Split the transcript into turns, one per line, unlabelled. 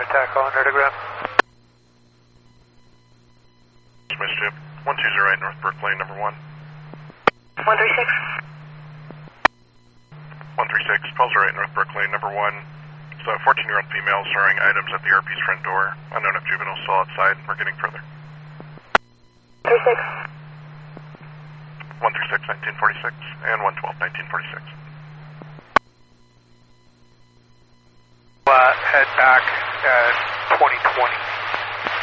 tackle under the ground.
Mischief, 1208 North Burke Lane, number 1.
136.
136, 1208 North Burke Lane, number 1. It's a 14-year-old female storing items at the RP's front door. Unknown if juvenile still outside. We're getting further.
36.
136, 1946, and 112, 1946.
Head back at 2020.